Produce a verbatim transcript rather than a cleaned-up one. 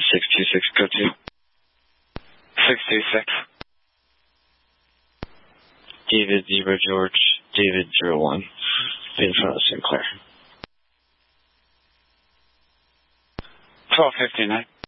six two six, go to. six two six. David Zebra George, David zero one, in front of Sinclair. twelve fifty-nine.